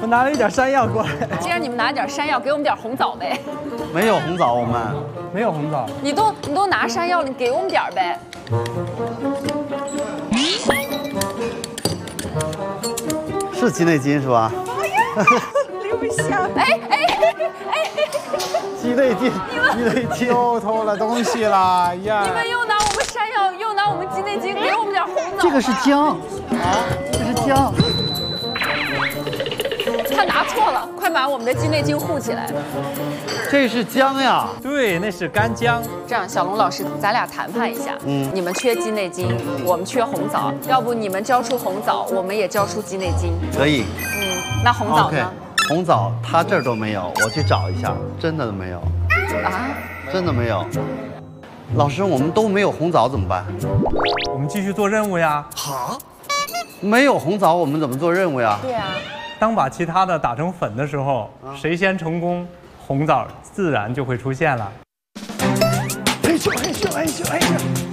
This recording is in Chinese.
拿了一点山药过来。 既然你们拿点山药，给我们点红枣呗。 没有红枣，我们没有红枣。 你都拿山药了，你给我们点儿呗。 是鸡内金是吧？ 留下。哎， 鸡内金，鸡内金又偷了东西了呀！ 你们又拿我们山药，又拿我们鸡内金，给我们点红枣。 这个是姜，这是姜。 他拿错了，快把我们的鸡内金护起来。 这是姜呀。 对，那是干姜。 这样，小龙老师，咱俩谈判一下。你们缺鸡内金，我们缺红枣，要不你们交出红枣，我们也交出鸡内金。 可以。 那红枣呢？ 红枣他这儿都没有，我去找一下，真的没有。 啊？ 真的没有。老师，我们都没有红枣怎么办？ 我们继续做任务呀。 好。没有红枣，我们怎么做任务呀？ 对啊。 当把其他的打成粉的时候，谁先成功，红枣自然就会出现了。 哎咻哎咻哎咻哎咻！